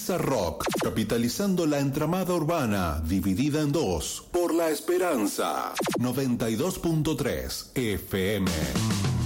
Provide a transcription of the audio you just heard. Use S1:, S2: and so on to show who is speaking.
S1: Pizza Rock, capitalizando la entramada urbana, dividida en dos, por La Esperanza, 92.3 FM.